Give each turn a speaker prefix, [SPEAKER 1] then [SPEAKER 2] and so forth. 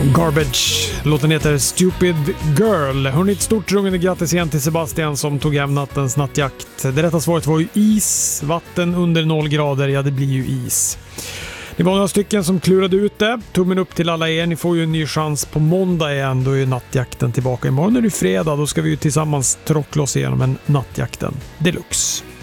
[SPEAKER 1] Garbage. Låten heter Stupid Girl. Hörrni, ett stort rungande grattis igen till Sebastian som tog hem nattens nattjakt. Det rätta svaret var ju is. Vatten under 0 grader, ja det blir ju is. Det var några stycken som klurade ut det. Tummen upp till alla er. Ni får ju en ny chans på måndag igen. Då är nattjakten tillbaka. Imorgon är det fredag. Då ska vi ju tillsammans trockla oss igenom en nattjakten deluxe.